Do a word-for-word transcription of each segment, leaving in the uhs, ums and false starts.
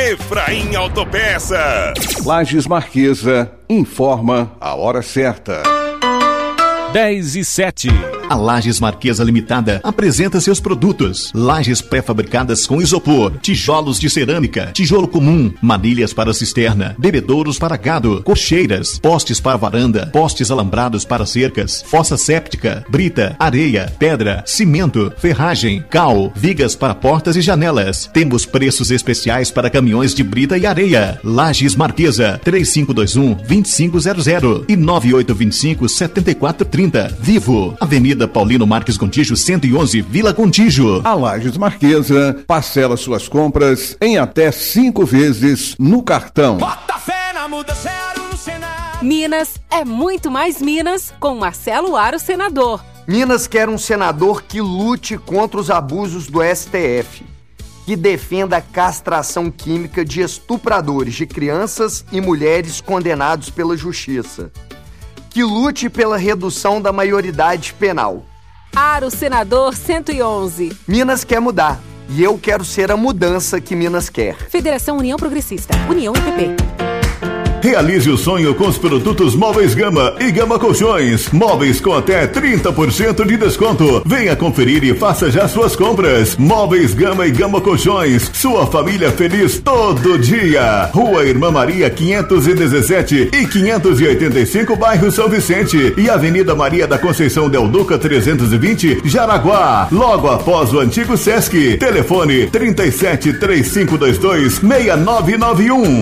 Efraim Autopeças. Lages Marquesa informa a hora certa. dez e sete. A Lages Marquesa Limitada apresenta seus produtos: lajes pré-fabricadas com isopor, tijolos de cerâmica, tijolo comum, manilhas para cisterna, bebedouros para gado, cocheiras, postes para varanda, postes alambrados para cercas, fossa séptica, brita, areia, pedra, cimento, ferragem, cal, vigas para portas e janelas. Temos preços especiais para caminhões de brita e areia. Lages Marquesa, três cinco dois um, dois cinco zero zero e nove oito dois cinco, sete quatro três zero. Vivo, Avenida Paulino Marques Gontijo, cento e onze, Vila Gontijo. A Lages Marquesa parcela suas compras em até cinco vezes no cartão. Bota fé na mudança no Senado. Minas é muito mais Minas com Marcelo Aro, senador. Minas quer um senador que lute contra os abusos do S T F, que defenda a castração química de estupradores de crianças e mulheres condenados pela justiça, que lute pela redução da maioridade penal. Aro, senador cento e onze. Minas quer mudar, e eu quero ser a mudança que Minas quer. Federação União Progressista, União E P P. Realize o sonho com os produtos Móveis Gama e Gama Colchões. Móveis com até trinta por cento de desconto. Venha conferir e faça já suas compras. Móveis Gama e Gama Colchões. Sua família feliz todo dia. Rua Irmã Maria quinhentos e dezessete e quinhentos e oitenta e cinco, bairro São Vicente. E Avenida Maria da Conceição Del Duca trezentos e vinte, Jaraguá. Logo após o antigo Sesc. Telefone trinta e sete, três cinco dois dois, seis nove nove um.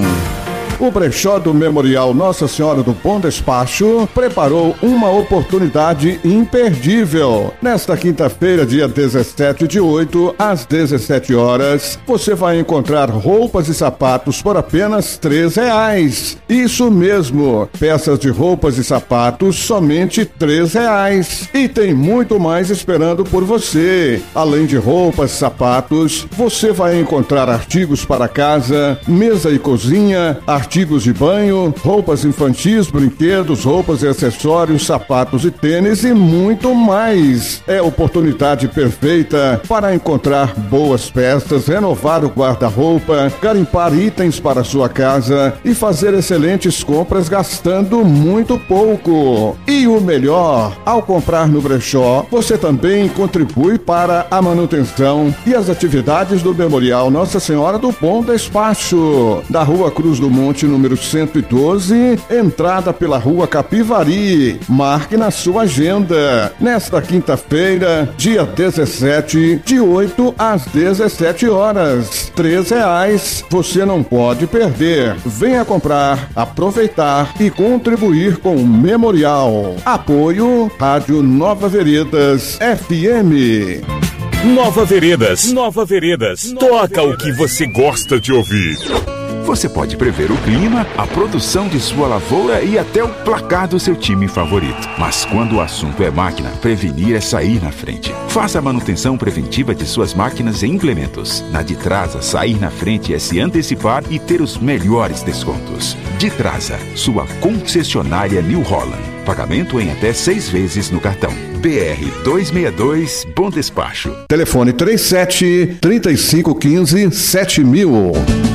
O brechó do Memorial Nossa Senhora do Bom Despacho preparou uma oportunidade imperdível. Nesta quinta-feira, dia dezessete de oito, às dezessete horas, você vai encontrar roupas e sapatos por apenas três reais. Isso mesmo, peças de roupas e sapatos somente três reais. E tem muito mais esperando por você. Além de roupas e sapatos, você vai encontrar artigos para casa, mesa e cozinha, artigos de banho, roupas infantis, brinquedos, roupas e acessórios, sapatos e tênis e muito mais. É a oportunidade perfeita para encontrar boas peças, renovar o guarda-roupa, garimpar itens para sua casa e fazer excelentes compras gastando muito pouco. E o melhor, ao comprar no brechó, você também contribui para a manutenção e as atividades do Memorial Nossa Senhora do Bom Despacho, da Rua Cruz do Monte, número cento e doze, entrada pela Rua Capivari. Marque na sua agenda. Nesta quinta-feira, dia dezessete, de oito às dezessete horas. Três reais, você não pode perder. Venha comprar, aproveitar e contribuir com o Memorial. Apoio Rádio Nova Veredas F M. Nova Veredas, Nova Veredas, toca o que você gosta de ouvir. Você pode prever o clima, a produção de sua lavoura e até o placar do seu time favorito. Mas quando o assunto é máquina, prevenir é sair na frente. Faça a manutenção preventiva de suas máquinas e implementos. Na Ditrasa, sair na frente é se antecipar e ter os melhores descontos. Ditrasa, sua concessionária New Holland. Pagamento em até seis vezes no cartão. B R duzentos e sessenta e dois, Bom Despacho. Telefone trinta e sete, trinta e cinco quinze, sete mil.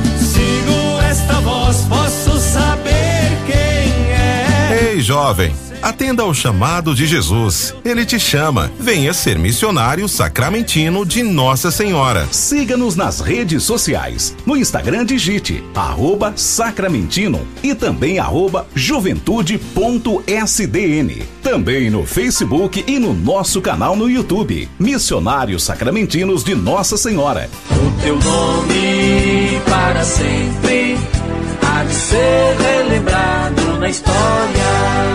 Posso saber quem é. Ei, jovem, atenda ao chamado de Jesus. Ele te chama. Venha ser missionário sacramentino de Nossa Senhora. Siga-nos nas redes sociais. No Instagram, digite arroba sacramentino e também arroba juventude.sdn. Também no Facebook e no nosso canal no YouTube. Missionários Sacramentinos de Nossa Senhora. O teu nome para sempre há de ser relembrado na história.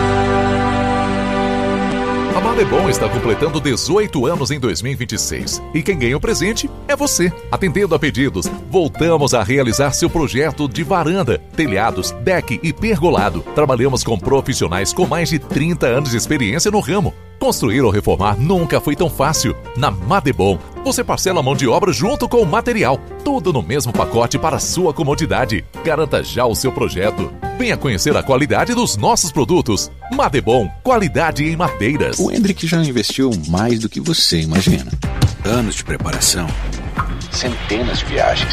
A Madebom está completando dezoito anos em dois mil e vinte e seis e quem ganha o presente é você. Atendendo a pedidos, voltamos a realizar seu projeto de varanda, telhados, deck e pergolado. Trabalhamos com profissionais com mais de trinta anos de experiência no ramo. Construir ou reformar nunca foi tão fácil. Na Madebom, você parcela a mão de obra junto com o material. Tudo no mesmo pacote para sua comodidade. Garanta já o seu projeto. Venha conhecer a qualidade dos nossos produtos. Madebom, qualidade em madeiras. O Hendrick já investiu mais do que você imagina. Anos de preparação, centenas de viagens,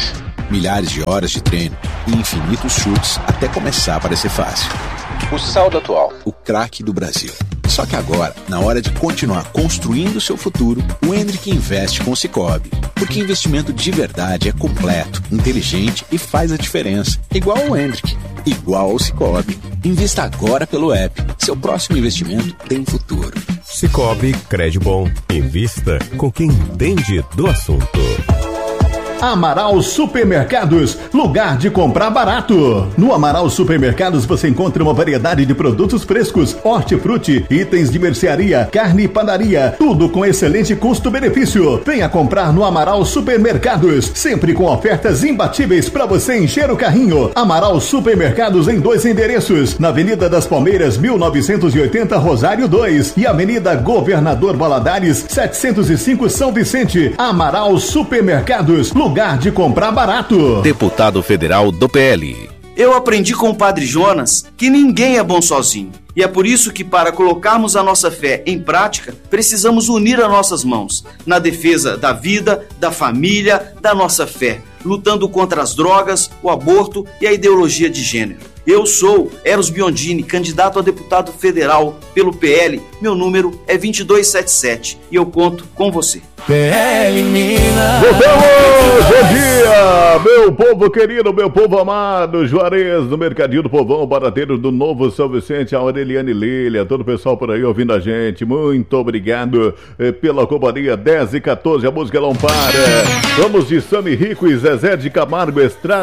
milhares de horas de treino e infinitos chutes até começar a parecer fácil. O saldo atual, o craque do Brasil. Só que agora, na hora de continuar construindo o seu futuro, o Hendrick investe com o Sicoob. Porque investimento de verdade é completo, inteligente e faz a diferença. Igual ao Hendrick, igual ao Sicoob. Invista agora pelo app. Seu próximo investimento tem futuro. Sicoob Credibon. Invista com quem entende do assunto. Amaral Supermercados, lugar de comprar barato. No Amaral Supermercados você encontra uma variedade de produtos frescos, hortifruti, itens de mercearia, carne e padaria, tudo com excelente custo-benefício. Venha comprar no Amaral Supermercados, sempre com ofertas imbatíveis para você encher o carrinho. Amaral Supermercados em dois endereços, na Avenida das Palmeiras, mil novecentos e oitenta, Rosário dois, e Avenida Governador Valadares, setecentos e cinco, São Vicente. Amaral Supermercados, lugar de comprar barato. Deputado federal do P L. Eu aprendi com o Padre Jonas que ninguém é bom sozinho. E é por isso que, para colocarmos a nossa fé em prática, precisamos unir as nossas mãos na defesa da vida, da família, da nossa fé, lutando contra as drogas, o aborto e a ideologia de gênero. Eu sou Eros Biondini, candidato a deputado federal pelo P L. Meu número é vinte e dois setenta e sete e eu conto com você. P L Minas. Voltamos! Bom dia, meu povo querido, meu povo amado. Juarez, no Mercadinho do Povão, barateiro do Novo São Vicente, a Aureliane Lília, todo o pessoal por aí ouvindo a gente. Muito obrigado eh, pela companhia. Dez e quatorze, a música não para. Vamos de Sami Rico e Zezé de Camargo, Estrada